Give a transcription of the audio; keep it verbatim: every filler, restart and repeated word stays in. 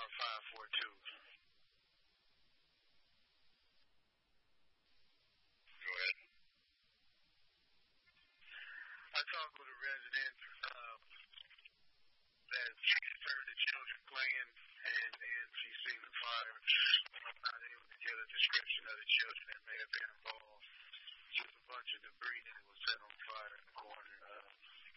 star five four two. Go ahead. I talked with a resident uh, that heard the children playing, and then she seen the fire. I'm not able to get a description of the children that may have been involved. Just a bunch of debris that was set on fire.